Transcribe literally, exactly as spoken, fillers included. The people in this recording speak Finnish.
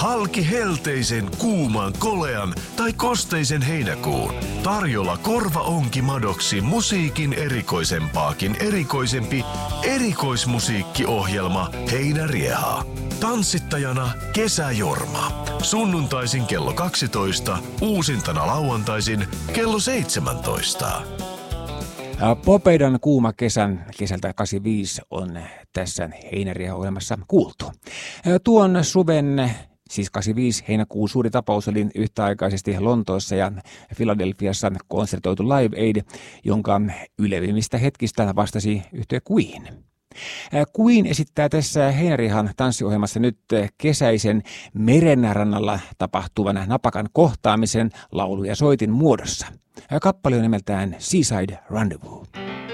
Halki helteisen, kuuman, kolean tai kosteisen heinäkuun. Tarjolla korvaonki madoksi musiikin erikoisempaakin erikoisempi erikoismusiikkiohjelma Heinäriehaa. Tanssittajana Kesäjorma. Sunnuntaisin kello kaksitoista, uusintana lauantaisin kello seitsemäntoista. Popeidan kuuma kesän kesältä kahdeksankymmentäviisi on tässä Heinärieha-ohjelmassa kuultu. Tuon suven, siis kahdeksankymmentäviisi heinäkuun suuri tapaus oli yhtäaikaisesti Lontoossa ja Filadelfiassa konsertoitu Live Aid, jonka ylevimmistä hetkistä vastasi yhtye Queen. Queen esittää tässä Heinäriehan tanssiohjelmassa nyt kesäisen merenrannalla tapahtuvan napakan kohtaamisen laulu- ja soitin muodossa. Kappale on nimeltään Seaside Rendezvous.